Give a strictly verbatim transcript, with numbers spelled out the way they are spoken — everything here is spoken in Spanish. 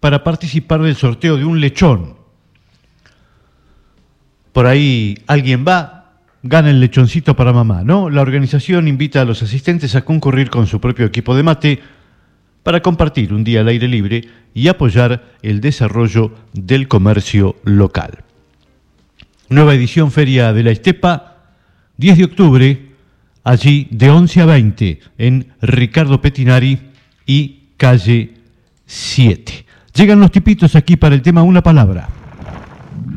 para participar del sorteo de un lechón. Por ahí alguien va, gana el lechoncito para mamá, ¿no? La organización invita a los asistentes a concurrir con su propio equipo de mate para compartir un día al aire libre y apoyar el desarrollo del comercio local. Nueva edición Feria de la Estepa, diez de octubre, allí de once a veinte, en Ricardo Pettinari y calle siete. Llegan los tipitos aquí para el tema Una Palabra.